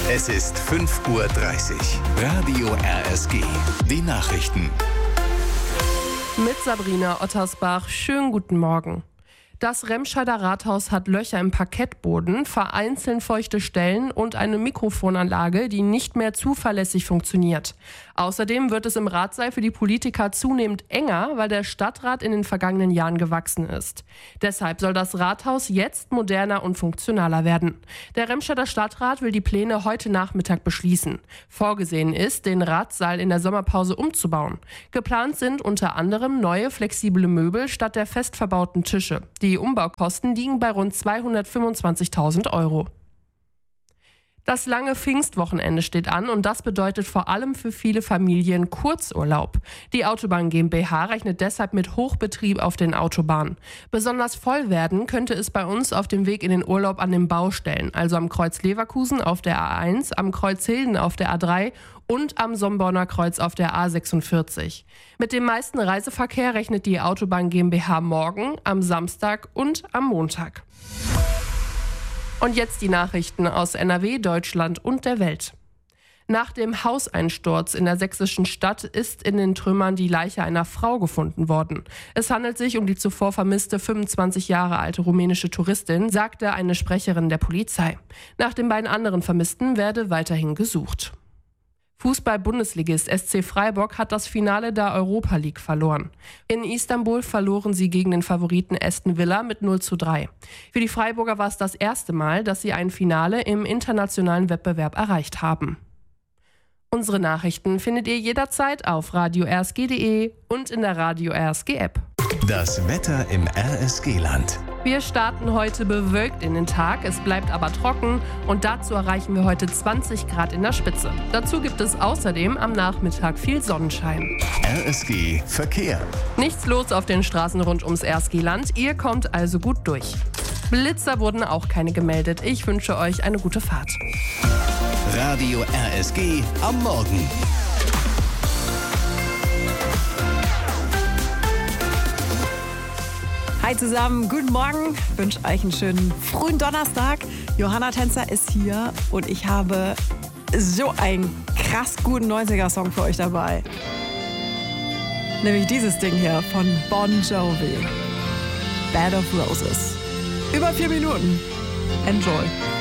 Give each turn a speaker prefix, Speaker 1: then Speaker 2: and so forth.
Speaker 1: Es ist 5:30 Uhr. Radio RSG. Die Nachrichten.
Speaker 2: Mit Sabrina Ottersbach. Schönen guten Morgen. Das Remscheider Rathaus hat Löcher im Parkettboden, vereinzelt feuchte Stellen und eine Mikrofonanlage, die nicht mehr zuverlässig funktioniert. Außerdem wird es im Ratssaal für die Politiker zunehmend enger, weil der Stadtrat in den vergangenen Jahren gewachsen ist. Deshalb soll das Rathaus jetzt moderner und funktionaler werden. Der Remscheider Stadtrat will die Pläne heute Nachmittag beschließen. Vorgesehen ist, den Ratssaal in der Sommerpause umzubauen. Geplant sind unter anderem neue flexible Möbel statt der fest verbauten Tische. Die Umbaukosten liegen bei rund 225.000 Euro. Das lange Pfingstwochenende steht an und das bedeutet vor allem für viele Familien Kurzurlaub. Die Autobahn GmbH rechnet deshalb mit Hochbetrieb auf den Autobahnen. Besonders voll werden könnte es bei uns auf dem Weg in den Urlaub an den Baustellen, also am Kreuz Leverkusen auf der A1, am Kreuz Hilden auf der A3 und am Somborner Kreuz auf der A46. Mit dem meisten Reiseverkehr rechnet die Autobahn GmbH morgen, am Samstag und am Montag. Und jetzt die Nachrichten aus NRW, Deutschland und der Welt. Nach dem Hauseinsturz in der sächsischen Stadt ist in den Trümmern die Leiche einer Frau gefunden worden. Es handelt sich um die zuvor vermisste 25 Jahre alte rumänische Touristin, sagte eine Sprecherin der Polizei. Nach den beiden anderen Vermissten werde weiterhin gesucht. Fußball-Bundesligist SC Freiburg hat das Finale der Europa League verloren. In Istanbul verloren sie gegen den Favoriten Aston Villa mit 0:3. Für die Freiburger war es das erste Mal, dass sie ein Finale im internationalen Wettbewerb erreicht haben. Unsere Nachrichten findet ihr jederzeit auf radio-rsg.de und in der Radio RSG App.
Speaker 1: Das Wetter im RSG-Land.
Speaker 2: Wir starten heute bewölkt in den Tag, es bleibt aber trocken und dazu erreichen wir heute 20 Grad in der Spitze. Dazu gibt es außerdem am Nachmittag viel Sonnenschein.
Speaker 1: RSG Verkehr.
Speaker 2: Nichts los auf den Straßen rund ums RSG-Land, ihr kommt also gut durch. Blitzer wurden auch keine gemeldet. Ich wünsche euch eine gute Fahrt.
Speaker 1: Radio RSG am Morgen.
Speaker 3: Hi zusammen, guten Morgen. Ich wünsche euch einen schönen frühen Donnerstag. Johanna Tänzer ist hier und ich habe so einen krass guten 90er-Song für euch dabei. Nämlich dieses Ding hier von Bon Jovi. Bed of Roses. Über 4 Minuten. Enjoy.